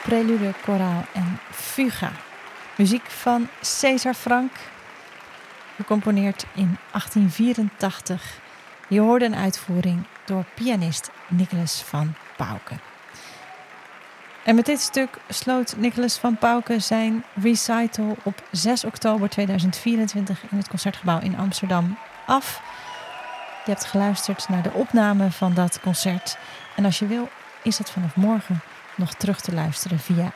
prelude, koraal en fuga. Muziek van César Franck, gecomponeerd in 1884. Je hoorde een uitvoering door pianist Nicolas van Pauwke. En met dit stuk sloot Nicolas van Pauwke zijn recital op 6 oktober 2024 in het Concertgebouw in Amsterdam af. Je hebt geluisterd naar de opname van dat concert. En als je wil, is het vanaf morgen nog terug te luisteren via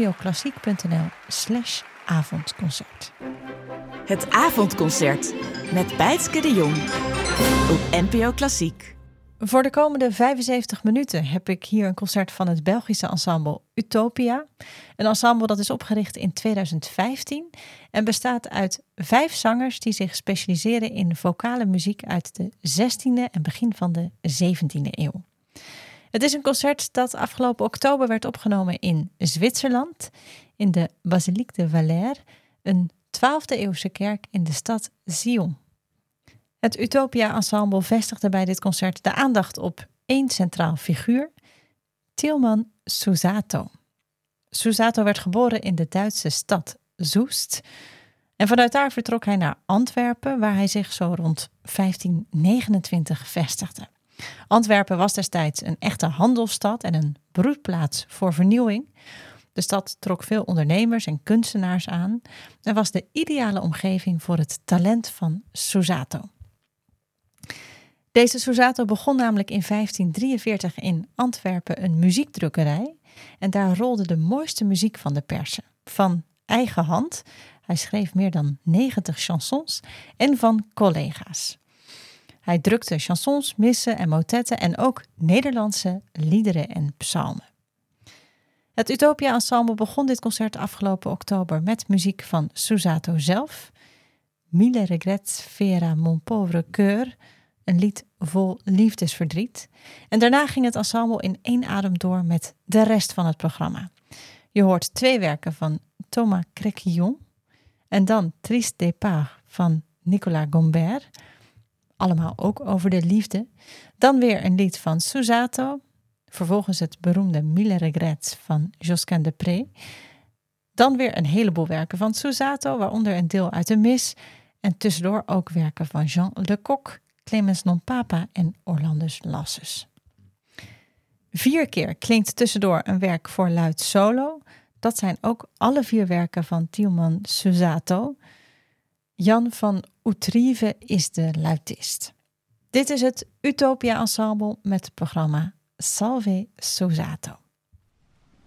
npoklassiek.nl/avondconcert. Het avondconcert met Bijtske de Jong op NPO Klassiek. Voor de komende 75 minuten heb ik hier een concert van het Belgische ensemble Utopia. Een ensemble dat is opgericht in 2015 en bestaat uit 5 zangers die zich specialiseren in vocale muziek uit de 16e en begin van de 17e eeuw. Het is een concert dat afgelopen oktober werd opgenomen in Zwitserland, in de Basilique de Valère, een 12e eeuwse kerk in de stad Sion. Het Utopia Ensemble vestigde bij dit concert de aandacht op 1 centraal figuur, Tilman Susato. Susato werd geboren in de Duitse stad Soest en vanuit daar vertrok hij naar Antwerpen, waar hij zich zo rond 1529 vestigde. Antwerpen was destijds een echte handelsstad en een broedplaats voor vernieuwing. De stad trok veel ondernemers en kunstenaars aan en was de ideale omgeving voor het talent van Susato. Deze Susato begon namelijk in 1543 in Antwerpen een muziekdrukkerij en daar rolde de mooiste muziek van de persen. Van eigen hand, hij schreef meer dan 90 chansons, en van collega's. Hij drukte chansons, missen en motetten en ook Nederlandse liederen en psalmen. Het Utopia Ensemble begon dit concert afgelopen oktober met muziek van Susato zelf. Mille regrets vera mon pauvre cœur, een lied vol liefdesverdriet. En daarna ging het ensemble in 1 adem door met de rest van het programma. Je hoort 2 werken van Thomas Créquillon en dan Triste départ van Nicolas Gombert. Allemaal ook over de liefde. Dan weer een lied van Susato. Vervolgens het beroemde Mille regrets van Josquin de Pré. Dan weer een heleboel werken van Susato, waaronder een deel uit de mis. En tussendoor ook werken van Jean Lecoq, Clemens Non-Papa en Orlandus Lassus. 4 keer klinkt tussendoor een werk voor luid solo. Dat zijn ook alle 4 werken van Tilman Susato. Jan van Outreeve is de luitist. Dit is het Utopia Ensemble met het programma Salve Susato.